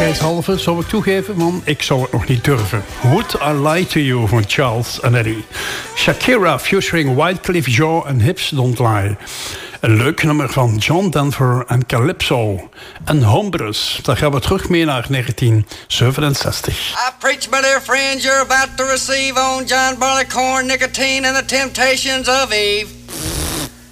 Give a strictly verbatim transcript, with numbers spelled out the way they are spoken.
Eerlijkheidshalve zou ik toegeven, man, ik zou het nog niet durven. Would I Lie to You van Charles and Eddie. Shakira featuring Wyclef Jean en Hips Don't Lie. Een leuk nummer van John Denver en Calypso. En Hombres, daar gaan we terug mee naar negentien zevenenzestig. I preach, my dear friends, you're about to receive on John Barleycorn, nicotine and the temptations of Eve.